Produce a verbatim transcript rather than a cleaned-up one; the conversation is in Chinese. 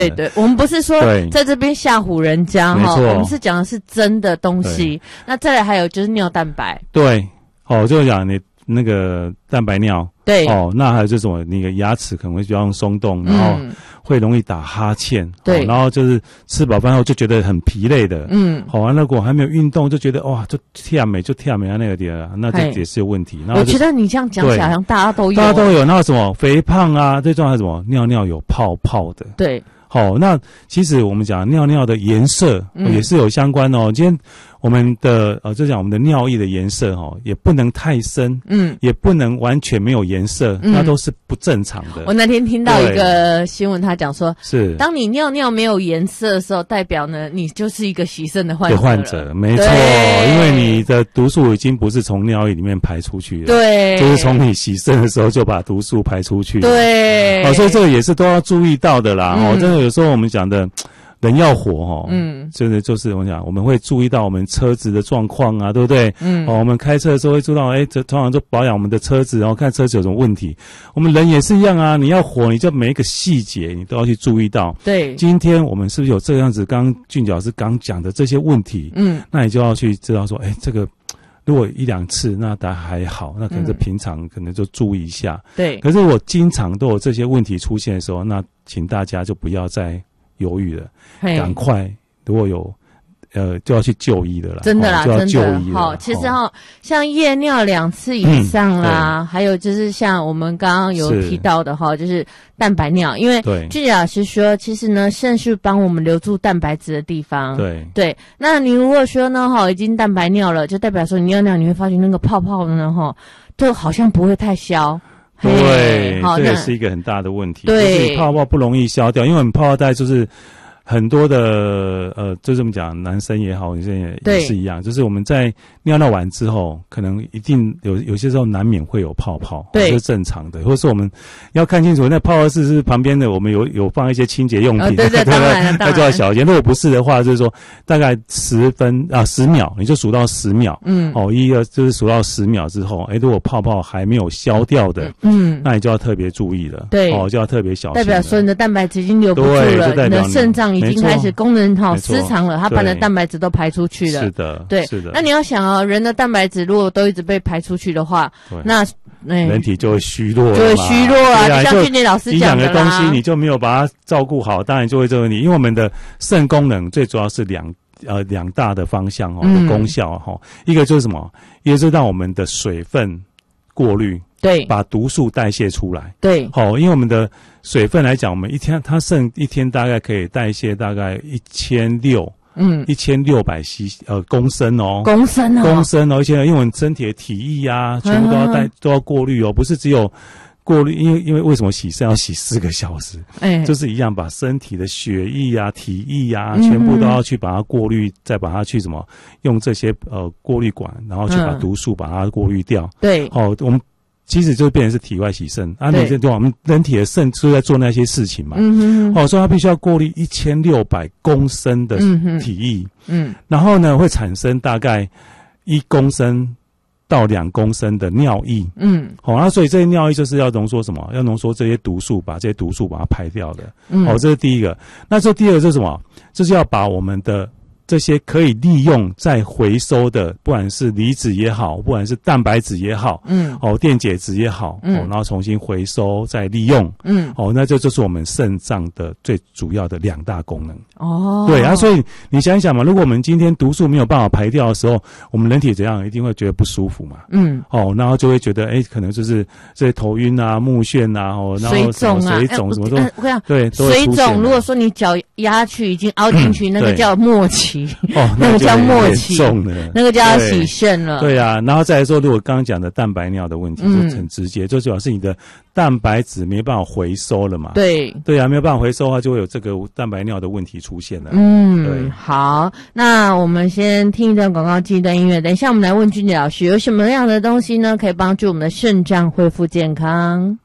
对对，我们不是说在这边吓唬人家哈，我们是讲的是真的东西。那再来还有就是尿蛋白， 对，哦，就是讲你那个蛋白尿， 对， 哦，那还有这种你的牙齿可能会比较松动，然后会容易打哈欠， 对、 哦，然后就是吃饱饭后就觉得很疲累的，嗯，好、哦，那如果还没有运动就觉得哇，就跳美就跳美啊那个点，那这也是有问题。然后我觉得你这样讲起来，好像大家都有， 大家都有，那有什么肥胖啊，最重要是什么？尿尿有泡泡的， 对。 好、哦，那其实我们讲尿尿的颜色、嗯哦、也是有相关哦。今天我们的呃，就讲我们的尿液的颜色哈、哦，也不能太深，嗯，也不能完全没有颜色，嗯、那都是不正常的。 我那天听到一个新闻，他讲说， 是当你尿尿没有颜色的时候，代表呢你就是一个洗肾的患者了。 患者，没错，因为你的毒素已经不是从尿液里面排出去了， 对， 就是从你洗肾的时候就把毒素排出去了， 对， 哦，所以这个也是都要注意到的啦。嗯、哦，真的有时候我们讲的。人要活哈，嗯，真的就是我讲，我们会注意到我们车子的状况啊，对不对？嗯，哦，我们开车的时候会注意到，哎，这通常就保养我们的车子，然后看车子有什么问题。我们人也是一样啊，你要活，你就每一个细节你都要去注意到。 对， 今天我们是不是有这样子？刚刚俊老师刚讲的这些问题，嗯，那你就要去知道说，哎，这个如果一两次，那当然还好，那可能是平常可能就注意一下。 对， 可是我经常都有这些问题出现的时候，那请大家就不要再犹豫了，赶快，如果有呃就要去就医的啦， 真的啦， 哦、就要就医了。好，其实哈、哦，像夜尿两次以上啦、嗯，还有就是像我们刚刚有提到的哈，就是蛋白尿，因为俊杰老师说，其实呢，肾是帮我们留住蛋白质的地方。 对对，那你如果说呢，哈，已经蛋白尿了，就代表说你尿尿你会发觉那个泡泡呢，哈，就好像不会太消。 对，这也是一个很大的问题。 对， 就是泡泡不容易消掉，因为我们泡泡袋就是很多的呃，就这么讲，男生也好，女生也也是一样，就是我们在尿尿完之后，可能一定有有些时候难免会有泡泡， 对， 这是正常的。或者是我们要看清楚，那泡泡室是旁边的，我们有有放一些清洁用品， 哦、对对，当然了， 那就要小心。如果不是的话，就是说大概十分啊十秒，你就数到十秒，嗯，哦，一个就是数到十秒之后，哎，如果泡泡还没有消掉的，嗯，那你就要特别注意了， 对， 哦，就要特别小心， 代表说你的蛋白质已经留不住了，你的肾脏已经开始功能哈失常了，它把你的蛋白质都排出去了， 是的， 对， 是的。 那你要想哦，人的蛋白质如果都一直被排出去的话，那哎，人体就会虚弱了， 就会虚弱啊。就像俊杰老师讲的啦， 你两个东西你就没有把它照顾好，当然就会这个问题。因为我们的肾功能最主要是两呃两大的方向哦、嗯、的功效哈、哦，一个就是什么？一个是让我们的水分过滤， 对， 把毒素代谢出来， 对。 好、哦，因为我们的水分来讲，我们一天它肾一天大概可以代谢大概一千六。嗯，一千六百 c 呃公升哦， 公升哦， 公升哦，而且因为我们身体的体液啊，全部都要带、嗯、都要过滤哦，不是只有过滤，因为因为为什么洗肾要洗四个小时？哎，就是一样，把身体的血液啊、体液啊，全部都要去把它过滤，再把它去什么用这些呃过滤管，然后去把毒素把它过滤掉。 对， 哦，我们。其实就变成是体外洗肾啊，你这对我们人体的肾就在做那些事情嘛。嗯哼，哦，所以它必须要过滤一千六百公升的体液，嗯，然后呢会产生大概一公升到两公升的尿液，嗯，好、哦，那所以这些尿液就是要浓缩什么？要浓缩这些毒素，把这些毒素把它排掉的。嗯，哦，这是第一个。那这第二个是什么？就是要把我们的这些可以利用再回收的，不管是离子也好，不管是蛋白质也好，嗯，哦，电解质也好，嗯，哦，然后重新回收再利用，嗯，哦，那这就是我们肾脏的最主要的两大功能。哦，对啊，所以你想一想嘛，如果我们今天毒素没有办法排掉的时候，我们人体怎样一定会觉得不舒服嘛，嗯，哦，然后就会觉得，哎，可能就是这些头晕啊、目眩啊，哦，然后水肿啊、 水肿什么都， 我讲对， 水肿，如果说你脚压下去已经凹进去，那个叫末期。 哦， 那个叫末期，那个叫要洗肾了。 对啊，然后再来说，如果刚刚讲的蛋白尿的问题，嗯、就很直接，就主要是你的蛋白质没办法回收了嘛。对，对啊，没有办法回收的话，就会有这个蛋白尿的问题出现了。嗯，对。 好，那我们先听一段广告，进一段音乐。等一下，我们来问俊杰老师，有什么样的东西呢，可以帮助我们的肾脏恢复健康？